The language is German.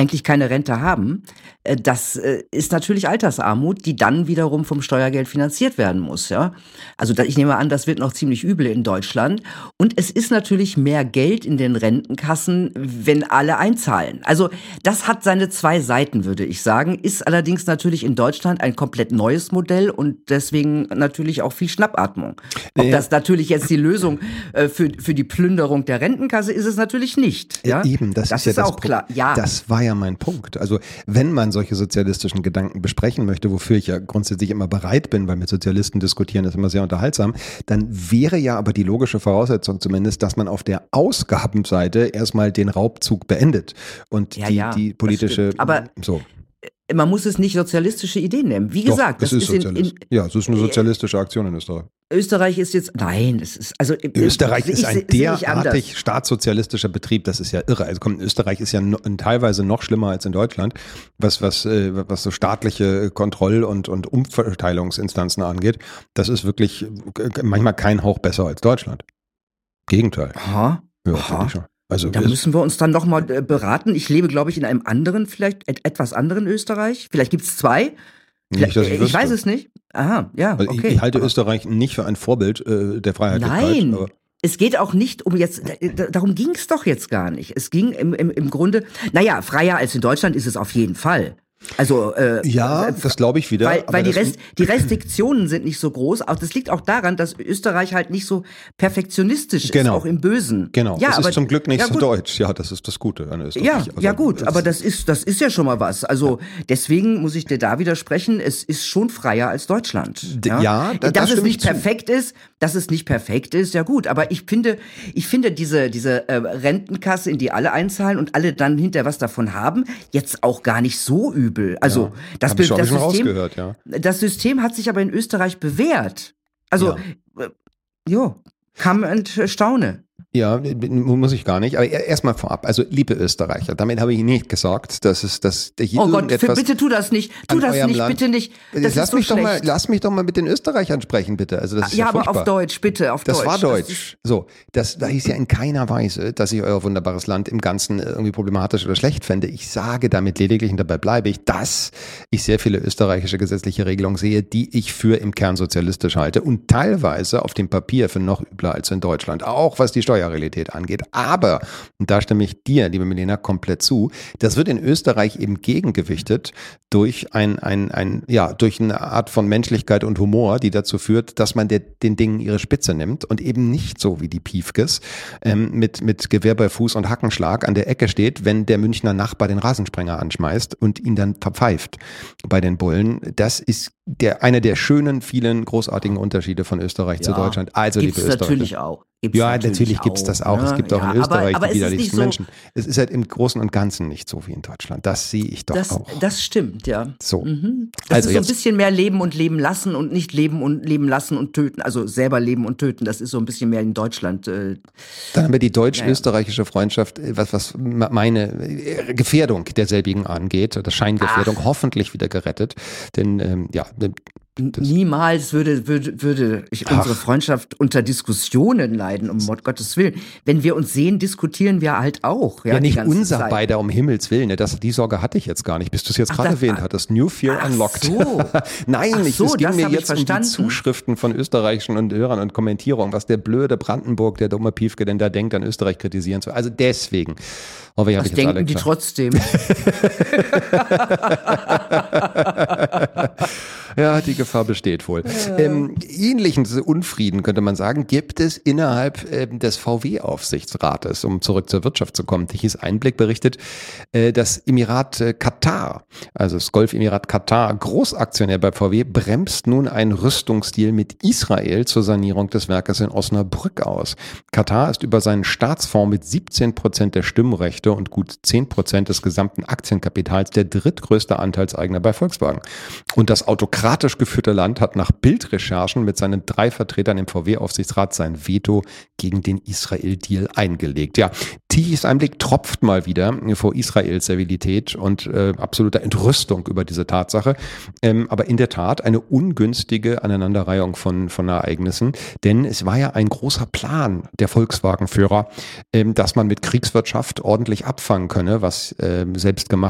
eigentlich keine Rente haben, das ist natürlich Altersarmut, die dann wiederum vom Steuergeld finanziert werden muss. Ja? Also ich nehme an, das wird noch ziemlich übel in Deutschland. Und es ist natürlich mehr Geld in den Rentenkassen, wenn alle einzahlen. Also das hat seine zwei Seiten, würde ich sagen, ist allerdings natürlich in Deutschland ein komplett neues Modell und deswegen natürlich auch viel Schnappatmung. Ob das natürlich jetzt die Lösung für die Plünderung der Rentenkasse ist, es natürlich nicht. Ja? Eben, das ist ja auch klar. Ja. Das war ja mein Punkt. Also wenn man solche sozialistischen Gedanken besprechen möchte, wofür ich ja grundsätzlich immer bereit bin, weil mit Sozialisten diskutieren ist immer sehr unterhaltsam, dann wäre ja aber die logische Voraussetzung zumindest, dass man auf der Ausgabenseite erstmal den Raubzug beendet und die politische... Aber so. Man muss es nicht sozialistische Ideen nennen. Wie gesagt, das ist Sozialist. Es ist eine sozialistische Aktion in Österreich. Österreich ist jetzt, nein, es ist, also. Österreich ist ein derartig staatssozialistischer Betrieb, das ist ja irre. Also Österreich ist ja teilweise noch schlimmer als in Deutschland, was so staatliche Kontroll- und Umverteilungsinstanzen angeht. Das ist wirklich manchmal kein Hauch besser als Deutschland. Gegenteil. Aha. Ja, finde ich schon. Also da müssen wir uns dann noch mal beraten. Ich lebe, glaube ich, in einem anderen, vielleicht etwas anderen Österreich. Vielleicht gibt es zwei. Nicht, ich weiß es nicht. Aha, ja, also okay. Ich halte Österreich nicht für ein Vorbild der Freiheitlichkeit. Nein, es geht auch nicht um jetzt, darum ging es doch jetzt gar nicht. Es ging im Grunde, freier als in Deutschland ist es auf jeden Fall. Also das glaube ich wieder. Weil die Restriktionen sind nicht so groß. Auch das liegt auch daran, dass Österreich halt nicht so perfektionistisch ist, auch im Bösen. Genau. Ja, das ist zum Glück nicht so deutsch. Ja, das ist das Gute an Österreich. Aber das ist ja schon mal was. Also deswegen muss ich dir da widersprechen. Es ist schon freier als Deutschland. Dass es nicht perfekt ist, ja gut. Aber ich finde diese Rentenkasse, in die alle einzahlen und alle dann hinterher was davon haben, jetzt auch gar nicht so übel. Also das System hat sich aber in Österreich bewährt. Also kann und staune. Ja, muss ich gar nicht. Aber erstmal vorab, also liebe Österreicher, damit habe ich nicht gesagt, dass hier oh Gott, bitte tu das nicht. Tu das nicht, Land. Bitte nicht. Das lass mich doch mal mit den Österreichern sprechen, bitte. Also das ist ja aber auf Deutsch, bitte, auf Deutsch. Das war Deutsch. Da hieß ja in keiner Weise, dass ich euer wunderbares Land im Ganzen irgendwie problematisch oder schlecht fände. Ich sage damit lediglich, und dabei bleibe ich, dass ich sehr viele österreichische gesetzliche Regelungen sehe, die ich für im Kern sozialistisch halte und teilweise auf dem Papier für noch übler als in Deutschland. Auch was die Steuerrealität angeht. Aber, und da stimme ich dir, liebe Milena, komplett zu, das wird in Österreich eben gegengewichtet durch durch eine Art von Menschlichkeit und Humor, die dazu führt, dass man den Dingen ihre Spitze nimmt und eben nicht so wie die Piefkes mit Gewehr bei Fuß und Hackenschlag an der Ecke steht, wenn der Münchner Nachbar den Rasensprenger anschmeißt und ihn dann verpfeift bei den Bullen. Das ist einer der schönen, vielen großartigen Unterschiede von Österreich zu Deutschland. Also, liebe Österreicher. Natürlich auch. Natürlich gibt es das auch. Ne? Es gibt auch in Österreich die widerlichsten Menschen. Es ist halt im Großen und Ganzen nicht so wie in Deutschland. Das sehe ich doch auch. Das stimmt, ja. So. Das ist so ein bisschen mehr leben und leben lassen und nicht leben und leben lassen und töten. Also selber leben und töten. Das ist so ein bisschen mehr in Deutschland. Dann haben wir die deutsch-österreichische Freundschaft, was meine Gefährdung derselbigen angeht, oder Scheingefährdung, hoffentlich wieder gerettet. Denn niemals würde ich unsere Freundschaft unter Diskussionen leiden, um Gottes Willen. Wenn wir uns sehen, diskutieren wir halt auch. Ja, nicht unser beider, um Himmels Willen. Ne? Die Sorge hatte ich jetzt gar nicht, bis du es jetzt gerade erwähnt hattest. New Fear Unlocked. So. Nein, es ging mir jetzt um die Zuschriften von österreichischen und Hörern und Kommentierungen, was der blöde Brandenburg, der dumme Piefke denn da denkt, an Österreich kritisieren zu. Also deswegen. Was denken die trotzdem? Ja, die Gefahr besteht wohl. Ähnlichen Unfrieden, könnte man sagen, gibt es innerhalb des VW-Aufsichtsrates, um zurück zur Wirtschaft zu kommen. Tichys Einblick berichtet, das Emirat Katar, also das Golfemirat Katar, Großaktionär bei VW, bremst nun einen Rüstungsdeal mit Israel zur Sanierung des Werkes in Osnabrück aus. Katar ist über seinen Staatsfonds mit 17% der Stimmrechte und gut 10% des gesamten Aktienkapitals der drittgrößte Anteilseigner bei Volkswagen. Und das autokratisch geführte Land hat nach Bildrecherchen mit seinen 3 Vertretern im VW-Aufsichtsrat sein Veto gegen den Israel-Deal eingelegt. Ja, Tichys Einblick tropft mal wieder vor Israels Servilität und absoluter Entrüstung über diese Tatsache. Aber in der Tat eine ungünstige Aneinanderreihung von Ereignissen, denn es war ja ein großer Plan der Volkswagen-Führer, dass man mit Kriegswirtschaft ordentlich abfangen könne, was selbstgemachte